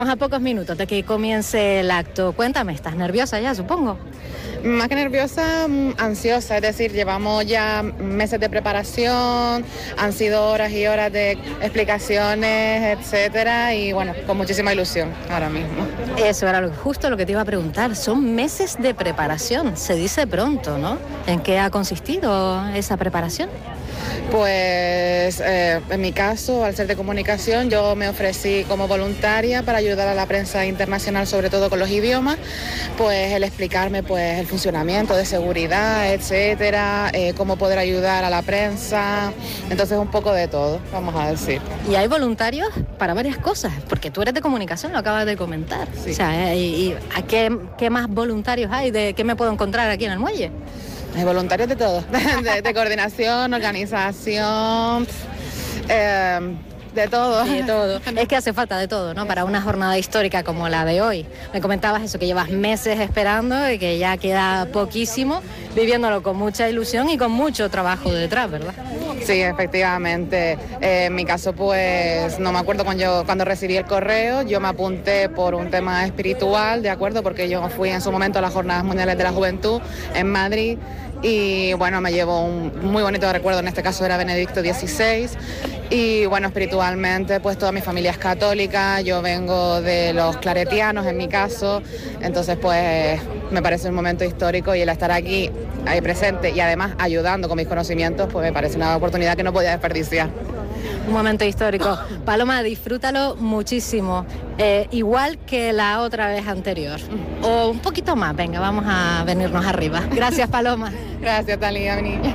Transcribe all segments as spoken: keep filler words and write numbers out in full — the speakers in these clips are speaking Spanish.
A pocos minutos de que comience el acto. Cuéntame, ¿estás nerviosa ya, supongo? Más que nerviosa, ansiosa, es decir, llevamos ya meses de preparación, han sido horas y horas de explicaciones, etcétera, y bueno, con muchísima ilusión ahora mismo. Eso era lo, justo lo que te iba a preguntar, son meses de preparación, se dice pronto, ¿no? ¿En qué ha consistido esa preparación? Pues eh, en mi caso, al ser de comunicación, yo me ofrecí como voluntaria para ayudar a la prensa internacional, sobre todo con los idiomas, pues el explicarme pues el funcionamiento de seguridad, etcétera, eh, cómo poder ayudar a la prensa, entonces un poco de todo, vamos a decir. Y hay voluntarios para varias cosas, porque tú eres de comunicación, lo acabas de comentar. Sí. O sea, ¿y, y a qué, qué más voluntarios hay? ¿De qué me puedo encontrar aquí en el muelle? Hay voluntarios de todo, de, de coordinación, organización, eh, de todo. De todo. Es que hace falta de todo, ¿no? Para una jornada histórica como la de hoy. Me comentabas eso, que llevas meses esperando y que ya queda poquísimo, viviéndolo con mucha ilusión y con mucho trabajo detrás, ¿verdad? Sí, efectivamente. Eh, en mi caso, pues, no me acuerdo cuando yo cuando recibí el correo, yo me apunté por un tema espiritual, ¿de acuerdo? Porque yo fui en su momento a las Jornadas Mundiales de la Juventud en Madrid y, bueno, me llevo un muy bonito recuerdo, en este caso era Benedicto dieciséis, y, bueno, espiritualmente, pues, toda mi familia es católica, yo vengo de los claretianos, en mi caso, entonces, pues, me parece un momento histórico y el estar aquí, ahí presente y además ayudando con mis conocimientos, pues me parece una oportunidad que no podía desperdiciar. Un momento histórico. Paloma, disfrútalo muchísimo, eh, igual que la otra vez anterior. O un poquito más, venga, vamos a venirnos arriba. Gracias, Paloma. Gracias, Talía, mi niña.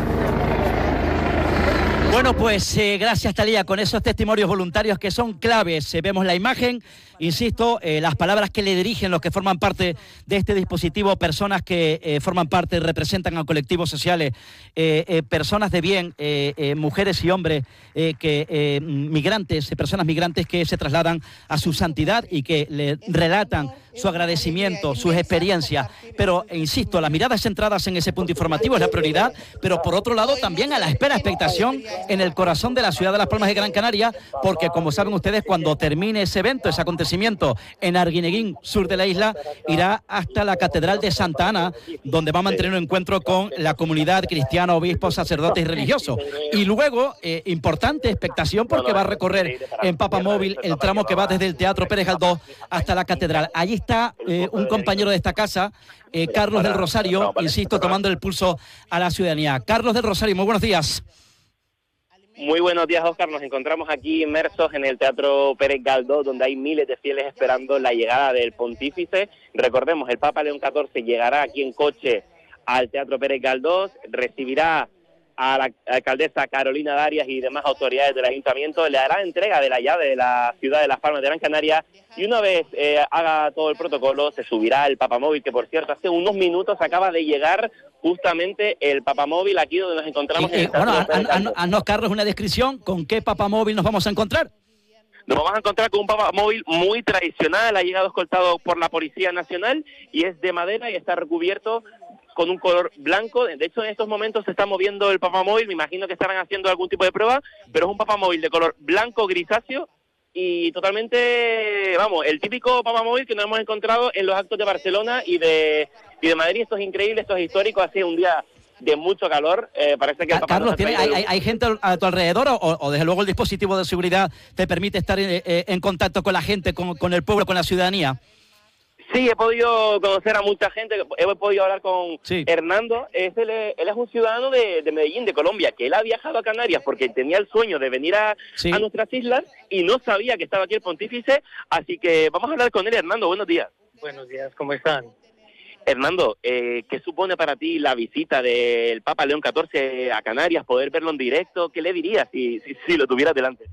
Bueno, pues eh, gracias, Talía, con esos testimonios voluntarios que son claves. Eh, vemos la imagen, insisto, eh, las palabras que le dirigen los que forman parte de este dispositivo, personas que eh, forman parte, representan a colectivos sociales, eh, eh, personas de bien, eh, eh, mujeres y hombres, eh, que eh, migrantes, personas migrantes que se trasladan a su santidad y que le relatan su agradecimiento, sus experiencias. Pero, eh, insisto, las miradas centradas en ese punto informativo es la prioridad, pero por otro lado también a la espera, expectación en el corazón de la ciudad de Las Palmas de Gran Canaria, porque como saben ustedes, cuando termine ese evento, ese acontecimiento en Arguineguín, sur de la isla, irá hasta la Catedral de Santa Ana, donde va a mantener un encuentro con la comunidad cristiana, obispos, sacerdotes y religiosos. Y luego, eh, importante expectación, porque va a recorrer en Papamóvil el tramo que va desde el Teatro Pérez Galdós hasta la Catedral. Allí está eh, un compañero de esta casa, eh, Carlos del Rosario, insisto, tomando el pulso a la ciudadanía. Carlos del Rosario, muy buenos días. Muy buenos días, Óscar. Nos encontramos aquí inmersos en el Teatro Pérez Galdós, donde hay miles de fieles esperando la llegada del pontífice. Recordemos, el Papa León catorce llegará aquí en coche al Teatro Pérez Galdós, recibirá a la alcaldesa Carolina Darias y demás autoridades del ayuntamiento, le hará entrega de la llave de la ciudad de Las Palmas de Gran Canaria, y una vez eh, haga todo el protocolo, se subirá el Papamóvil, que por cierto hace unos minutos acaba de llegar justamente el Papamóvil aquí donde nos encontramos. Y, en y, el bueno, haznos, Carlos, una descripción, ¿con qué Papamóvil nos vamos a encontrar? Nos vamos a encontrar con un Papamóvil muy tradicional, ha llegado escoltado por la Policía Nacional y es de madera y está recubierto con un color blanco. De hecho, en estos momentos se está moviendo el Papamóvil, me imagino que estarán haciendo algún tipo de prueba, pero es un Papamóvil de color blanco grisáceo y totalmente, vamos, el típico Papamóvil que nos hemos encontrado en los actos de Barcelona y de, y de Madrid. Esto es increíble, esto es histórico, hace un día de mucho calor, eh, parece que... El Papá Carlos, ¿tiene, hay, hay, ¿hay gente a tu alrededor o, o desde luego el dispositivo de seguridad te permite estar en, en contacto con la gente, con, con el pueblo, con la ciudadanía? Sí, he podido conocer a mucha gente, he podido hablar con sí. Hernando, es él, él es un ciudadano de, de Medellín, de Colombia, que él ha viajado a Canarias porque tenía el sueño de venir a, sí. a nuestras islas y no sabía que estaba aquí el pontífice, así que vamos a hablar con él. Hernando, buenos días. Buenos días, ¿cómo están? Hernando, eh, ¿qué supone para ti la visita del Papa León catorce a Canarias, poder verlo en directo? ¿Qué le dirías si, si, si lo tuvieras delante?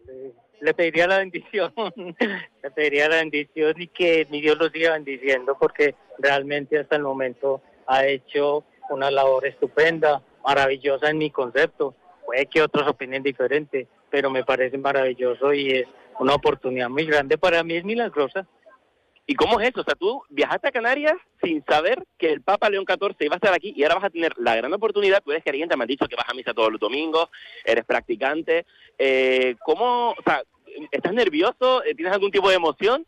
Le pediría la bendición, le pediría la bendición y que mi Dios lo siga bendiciendo, porque realmente hasta el momento ha hecho una labor estupenda, maravillosa en mi concepto. Puede que otros opinen diferente, pero me parece maravilloso y es una oportunidad muy grande. Para mí es milagrosa. ¿Y cómo es eso? O sea, tú viajaste a Canarias sin saber que el Papa León catorce iba a estar aquí y ahora vas a tener la gran oportunidad. Tú eres creyente, me has dicho que vas a misa todos los domingos, eres practicante. Eh, ¿Cómo, o sea, ¿estás nervioso? ¿Tienes algún tipo de emoción?